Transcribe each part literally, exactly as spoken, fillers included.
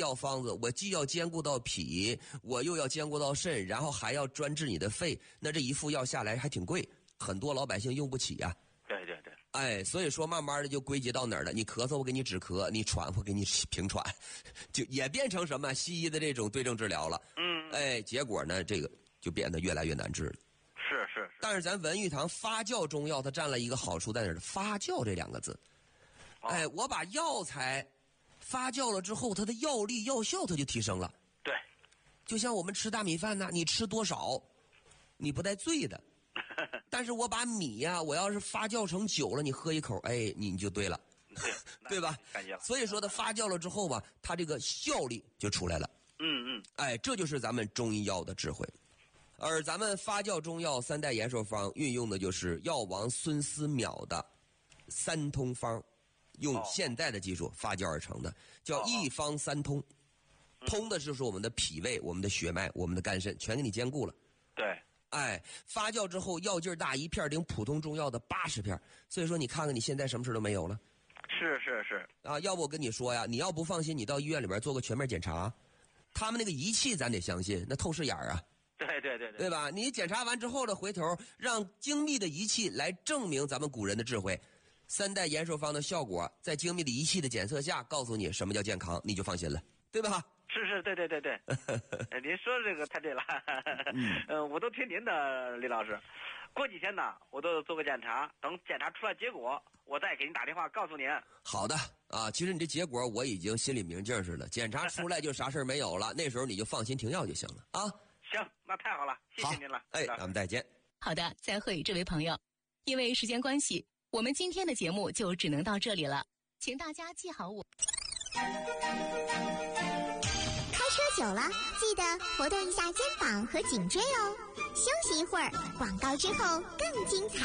药方子，我既要兼顾到脾，我又要兼顾到肾，然后还要专治你的肺，那这一副药下来还挺贵，很多老百姓用不起呀、啊。 对对对， 哎，所以说慢慢的就归结到哪儿了？你咳嗽我给你止咳，你喘我给你平喘，就也变成什么西医的这种对症治疗了。 嗯， 哎，结果呢，这个就变得越来越难治了。 是是是。 但是咱文玉堂发酵中药，它占了一个好处在哪儿？发酵这两个字。 哦、 哎，我把药材发酵了之后，它的药力药效它就提升了。 对， 就像我们吃大米饭呢，你吃多少，你不带醉的。但是我把米呀、啊，我要是发酵成酒了，你喝一口，哎，你你就对了， 对, 对吧？ 感觉了。 所以说它发酵了之后吧，它这个效力就出来了。 嗯嗯， 哎，这就是咱们中医药的智慧。而咱们发酵中药三代延寿方运用的就是药王孙思邈的三通方，用现代的技术发酵而成的，叫一方三通。通的就是我们的脾胃、我们的血脉、我们的肝肾，全给你兼顾了。 对。 哎，发酵之后药劲儿大，一片顶普通中药的八十片，所以说你看看你现在什么事都没有了。 是是是啊，要不我跟你说呀，你要不放心，你到医院里边做个全面检查，他们那个仪器咱得相信，那透视眼儿啊。 对对对对， 对吧？你检查完之后了，回头让精密的仪器来证明咱们古人的智慧，三代延寿方的效果，在精密的仪器的检测下，告诉你什么叫健康，你就放心了，对吧？ 是是，对对对对，您说的这个太对了，嗯、呃，我都听您的，李老师。过几天呢，我都做个检查，等检查出来结果，我再给您打电话告诉您。 好的啊，其实你这结果我已经心里明镜似的，检查出来就啥事儿没有了，那时候你就放心停药就行了啊。 行，那太好了，谢谢您了。 哎，咱们再见。 好的，再会，这位朋友。因为时间关系，我们今天的节目就只能到这里了，请大家记好我。 开车久了，记得活动一下肩膀和颈椎哦。休息一会儿，广告之后更精彩。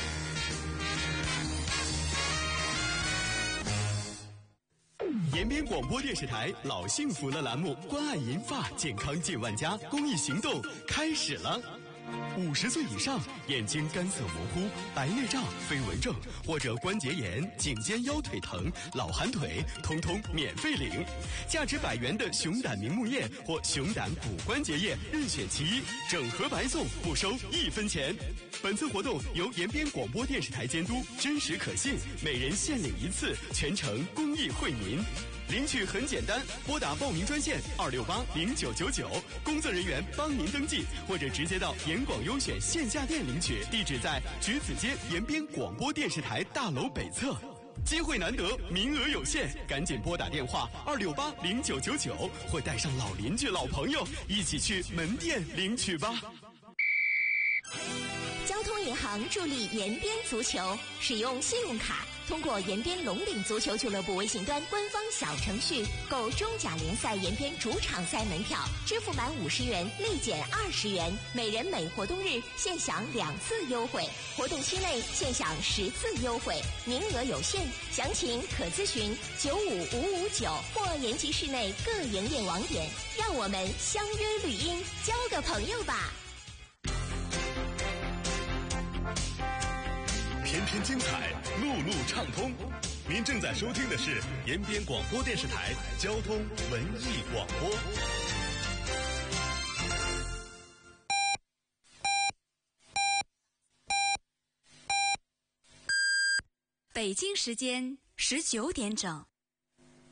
延边广播电视台老幸福了栏目，关爱银发，健康近万家公益行动开始了。五十岁以上，眼睛干涩模糊、白内障、飞蚊症或者关节炎、颈肩腰腿疼、老寒腿，通通免费领。价值百元的熊胆明目液或熊胆骨关节液，任选其一，整盒白送，不收一分钱。本次活动由延边广播电视台监督，真实可信，每人限领一次，全程公益惠民。领取很简单，拨打报名专线二六八零九九九，工作人员帮您登记，或者直接到延广优选线下店领取，地址在橘子街延边广播电视台大楼北侧。机会难得，名额有限，赶紧拨打电话二六八零九九九，或带上老邻居、老朋友一起去门店领取吧。 交通银行助力延边足球，使用信用卡通过延边龙岭足球俱乐部微信端官方小程序购中甲联赛延边主场赛门票，支付满五十元立减二十元，每人每活动日现享两次优惠，活动期内现享十次优惠，名额有限，详情可咨询九五五五九或延吉市内各营业网点。让我们相约绿茵，交个朋友吧。 天天精彩，路路畅通。您正在收听的是延边广播电视台交通文艺广播。 北京时间十九点整。